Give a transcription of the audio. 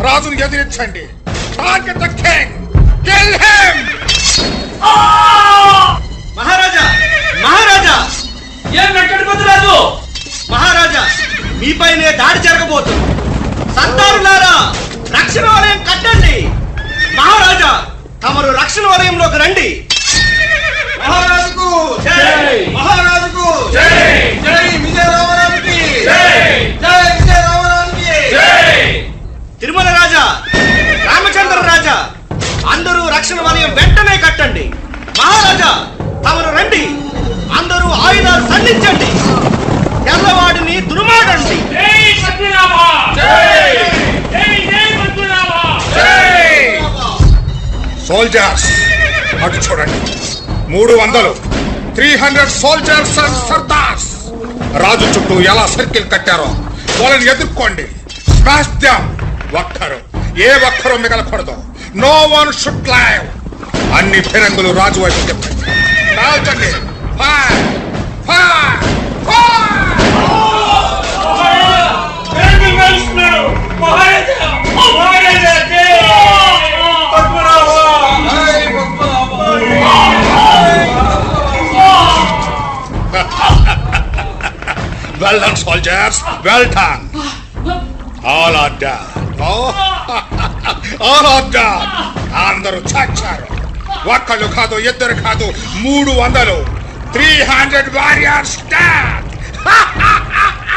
రాజును ఎదిరించండి. Target the king, kill him. మహారాజా, మహారాజా, ఏం వెంకటపతి రాజు? మహారాజా, మీపైనే దాడి జరగబోతుంది. సంతారులారా, రక్షణ వలయం కట్టండి. మహారాజా, తమరు రక్షణ వలయంలోకి రండి. మహారాజుకు జై, మహారాజుకు జై, జై విజయ రామరాజుకి జై, జై విజయ రామరాజుకి జై. తిరుమల రాజా, రామచంద్ర రాజా, అందరూ రక్షణ వలయం వెంటనే కట్టండి. మహారాజా, తమరు రండి. అందరూ ఆయుధాలు సంధించండి. తెల్లవాడిని దుర్మాడండి. జై పద్మనాభ, జై, జై జై పద్మనాభ, జై. సోల్జర్స్ అటు చూడండి. 300 300 సోల్జర్స్ అండ్ సర్దార్స్ రాజు చుట్టూ ఎలా సర్కిల్ కట్టారో వాళ్ళని ఎదుర్కోండి. Smash them. ఏ ఒక్కరూ మిగలకూడదు. No one should live. అన్ని ఫిరంగులు రాజు వైపు చెప్పండి. కాల్చండి. Fire, fire, fire. Well done, soldiers. Well done. All are done. All are done. అందరూ చచ్చారు. ఒక్కళ్ళు కాదు, ఇద్దరు కాదు, 300 300 వారియర్స్ డెడ్.